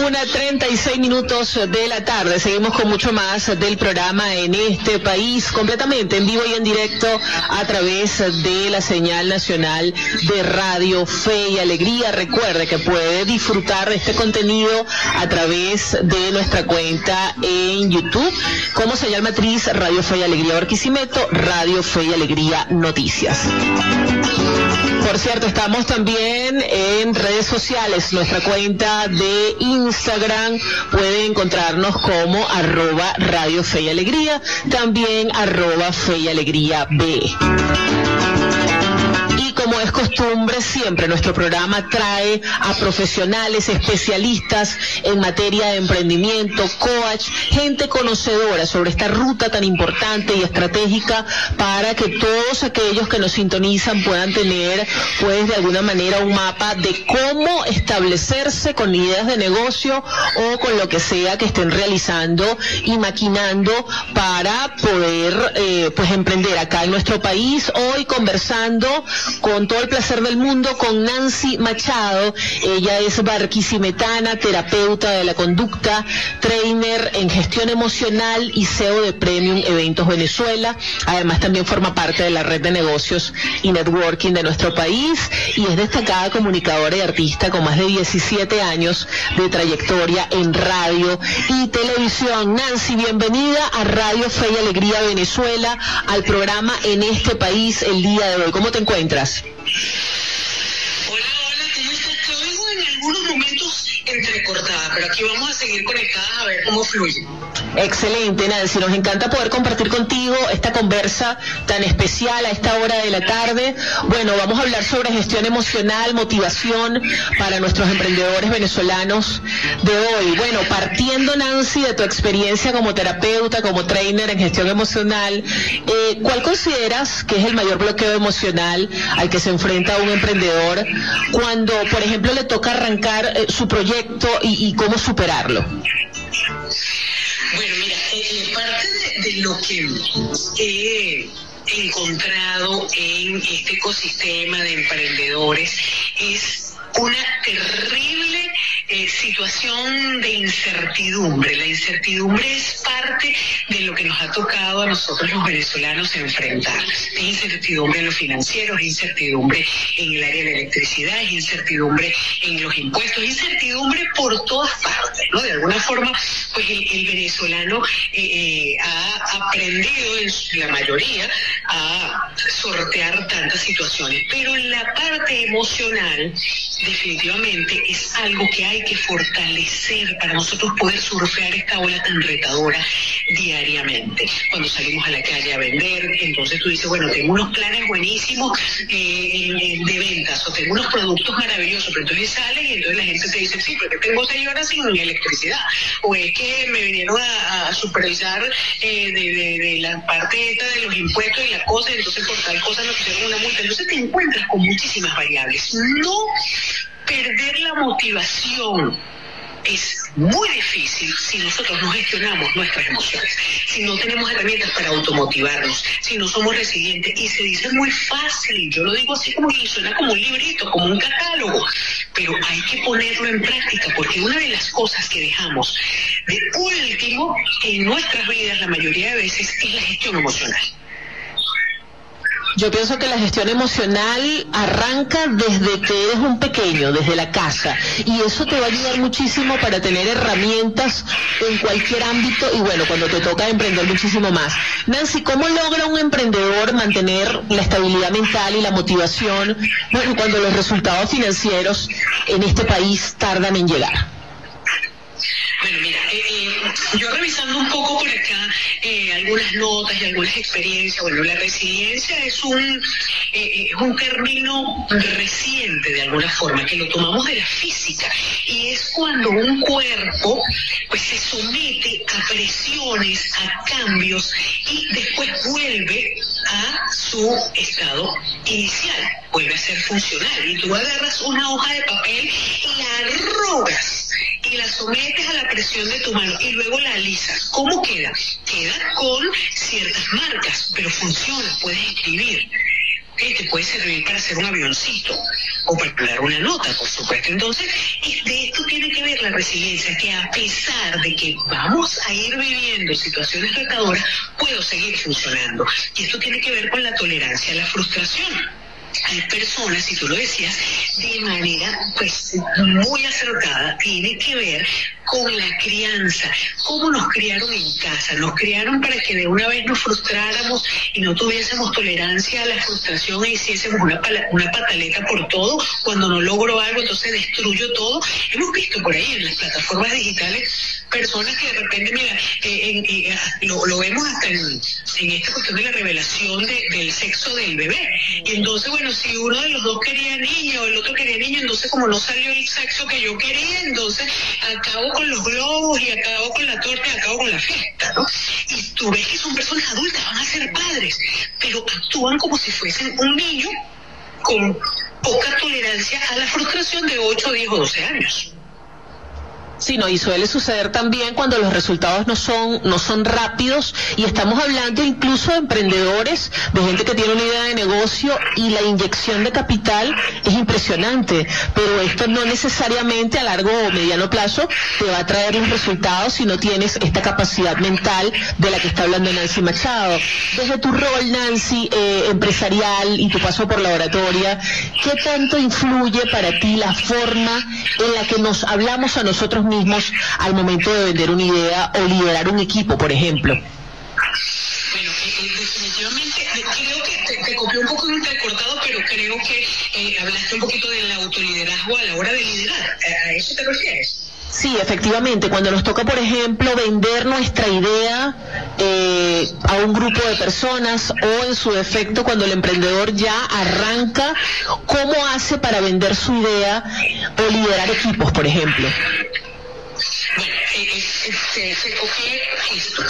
1:36 de la tarde. Seguimos con mucho más del programa En este País, completamente en vivo y en directo a través de la señal nacional de Radio Fe y Alegría. Recuerde que puede disfrutar de este contenido a través de nuestra cuenta en YouTube como señal matriz Radio Fe y Alegría Barquisimeto, Radio Fe y Alegría Noticias. Por cierto, estamos también en redes sociales. Nuestra cuenta de Instagram puede encontrarnos como @Radio Fe y Alegría, también @Fe y Alegría B. Como es costumbre, siempre nuestro programa trae a profesionales, especialistas en materia de emprendimiento, coach, gente conocedora sobre esta ruta tan importante y estratégica para que todos aquellos que nos sintonizan puedan tener, pues, de alguna manera un mapa de cómo establecerse con ideas de negocio o con lo que sea que estén realizando y maquinando para poder, pues, emprender acá en nuestro país. Hoy conversando con todo el placer del mundo con Nancy Machado. Ella es barquisimetana, terapeuta de la conducta, trainer en gestión emocional y CEO de Premium Eventos Venezuela. Además también forma parte de la red de negocios y networking de nuestro país y es destacada comunicadora y artista con más de 17 años de trayectoria en radio y televisión. Nancy, bienvenida a Radio Fe y Alegría Venezuela, al programa En este País el día de hoy. ¿Cómo te encuentras? Hola, ¿cómo estás? Te oigo en algunos momentos entrecortada, pero aquí vamos a seguir conectadas a ver cómo fluye. Excelente, Nancy, nos encanta poder compartir contigo esta conversa tan especial a esta hora de la tarde. Bueno, vamos a hablar sobre gestión emocional, motivación para nuestros emprendedores venezolanos de hoy. Bueno, partiendo, Nancy, de tu experiencia como terapeuta, como trainer en gestión emocional, ¿cuál consideras que es el mayor bloqueo emocional al que se enfrenta un emprendedor cuando, por ejemplo, le toca arrancar su proyecto y cómo superarlo? Bueno, mira, parte de lo que he encontrado en este ecosistema de emprendedores es una terrible situación de incertidumbre. La incertidumbre es parte de lo que nos ha tocado a nosotros los venezolanos enfrentar. Es incertidumbre en lo financiero, es incertidumbre en el área de la electricidad, es incertidumbre en los impuestos, es incertidumbre por todas partes, ¿no? De alguna forma, pues el venezolano ha aprendido en la mayoría a sortear tantas situaciones, pero en la parte emocional definitivamente es algo que hay que fortalecer para nosotros poder surfear esta ola tan retadora diariamente. Cuando salimos a la calle a vender, entonces tú dices, bueno, tengo unos planes buenísimos de ventas o tengo unos productos maravillosos, pero entonces sales y entonces la gente te dice, sí, porque tengo 6 horas sin electricidad, o es que me vinieron a supervisar de la parte esta de los impuestos y la cosa, y entonces por tal cosa nos pusieron una multa. Entonces te encuentras con muchísimas variables. No perder la motivación es muy difícil si nosotros no gestionamos nuestras emociones, si no tenemos herramientas para automotivarnos, si no somos resilientes. Y se dice muy fácil, yo lo digo así como que suena como un librito, como un catálogo, pero hay que ponerlo en práctica, porque una de las cosas que dejamos de último en nuestras vidas la mayoría de veces es la gestión emocional. Yo pienso que la gestión emocional arranca desde que eres un pequeño, desde la casa, y eso te va a ayudar muchísimo para tener herramientas en cualquier ámbito y bueno, cuando te toca emprender muchísimo más. Nancy, ¿cómo logra un emprendedor mantener la estabilidad mental y la motivación, bueno, cuando los resultados financieros en este país tardan en llegar? Bueno, mira, yo revisando un poco por acá algunas notas y algunas experiencias, bueno, la resiliencia es un término reciente de alguna forma, que lo tomamos de la física, y es cuando un cuerpo pues se somete a presiones, a cambios, y después vuelve a su estado inicial, vuelve a ser funcional, y tú agarras una hoja de papel y la arrugas y la sometes a la presión de tu mano y luego la alisas. ¿Cómo queda? Queda con ciertas marcas, pero funciona, puedes escribir. que te puede servir para hacer un avioncito o para dar una nota, por supuesto. Entonces, de esto tiene que ver la resiliencia, que a pesar de que vamos a ir viviendo situaciones retadoras, puedo seguir funcionando. Y esto tiene que ver con la tolerancia a la frustración. Hay personas, y tú lo decías, de manera pues muy acertada, tiene que ver con la crianza, cómo nos criaron en casa. Nos criaron para que de una vez nos frustráramos y no tuviésemos tolerancia a la frustración e hiciésemos una pataleta por todo. Cuando no logro algo, entonces destruyo todo. Hemos visto por ahí en las plataformas digitales personas que de repente, mira, lo vemos hasta en esta cuestión de la revelación del sexo del bebé. Y entonces, bueno, si uno de los dos quería niña o el otro quería niño, entonces como no salió el sexo que yo quería, entonces acabo con los globos y acabo con la torta y acabo con la fiesta, ¿no? Y tú ves que son personas adultas, van a ser padres, pero actúan como si fuesen un niño con poca tolerancia a la frustración de 8, 10 o 12 años. Sí, no, y suele suceder también cuando los resultados no son rápidos, y estamos hablando incluso de emprendedores, de gente que tiene una idea de negocio, y la inyección de capital es impresionante, pero esto no necesariamente a largo o mediano plazo te va a traer los resultados si no tienes esta capacidad mental de la que está hablando Nancy Machado. Desde tu rol, Nancy, empresarial, y tu paso por la oratoria, ¿qué tanto influye para ti la forma en la que nos hablamos a nosotros mismos al momento de vender una idea o liderar un equipo, por ejemplo? Bueno, definitivamente creo que te copié un poco de un recortado, pero creo que hablaste un poquito del autoliderazgo a la hora de liderar. ¿A eso te refieres? Sí, efectivamente, cuando nos toca, por ejemplo, vender nuestra idea a un grupo de personas, o en su defecto cuando el emprendedor ya arranca, ¿cómo hace para vender su idea o liderar equipos, por ejemplo? Bueno, te copié esto.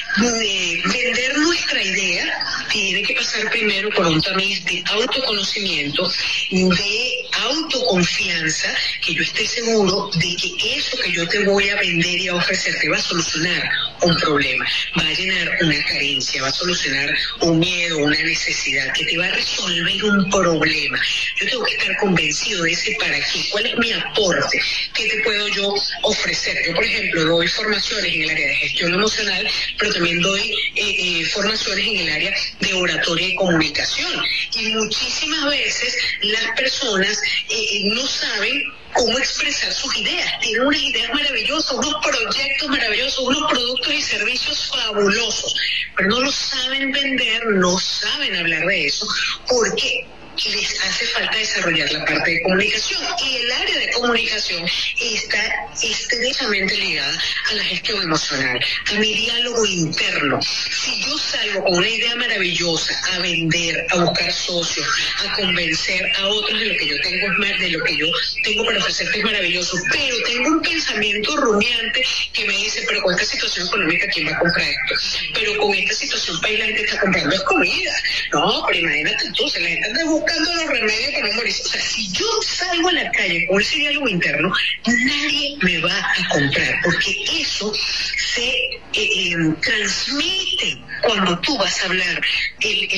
Vender nuestra idea tiene que pasar primero por un tamiz de autoconocimiento, de autoconfianza, que yo esté seguro de que eso que yo te voy a vender y a ofrecer te va a solucionar un problema, va a llenar una carencia, va a solucionar un miedo, una necesidad, que te va a resolver un problema. Yo tengo que estar convencido de ese para qué, cuál es mi aporte, qué te puedo yo ofrecer. Yo, por ejemplo, doy formaciones en el área de gestión emocional, pero también doy formaciones en el área de oratoria y comunicación. Y muchísimas veces las personas no saben cómo expresar sus ideas. Tienen unas ideas maravillosas, unos proyectos maravillosos, unos productos y servicios fabulosos, pero no lo saben vender, no saben hablar de eso, porque les hace falta desarrollar la parte de comunicación, y el área de comunicación está estrechamente ligada a la gestión emocional, a mi diálogo interno. Si yo salgo con una idea maravillosa a vender, a buscar socios, a convencer a otros de lo que yo tengo, de lo que yo tengo para ofrecerte es maravilloso, pero tengo un pensamiento rumiante que me dice, pero con esta situación económica, ¿quién va a comprar esto? Pero con esta situación país la gente está comprando es comida. No, pero imagínate tú, se la gente anda buscando los remedios para no morir. O sea, si yo salgo a la calle con ese diálogo interno, nadie me va a comprar, porque eso se transmite cuando tú vas a hablar. El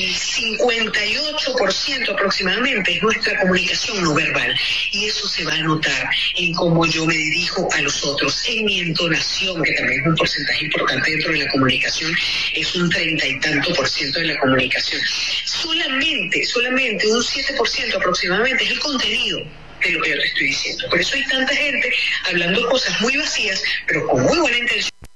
58% aproximadamente es nuestra comunicación no verbal, y eso se va a notar en cómo yo me dirijo a los otros, en mi entonación, que también es un porcentaje importante dentro de la comunicación, es un 30 y tanto % de la comunicación. Solamente un 7% aproximadamente es el contenido de lo que yo te estoy diciendo. Por eso hay tanta gente hablando cosas muy vacías, pero con muy buena intención.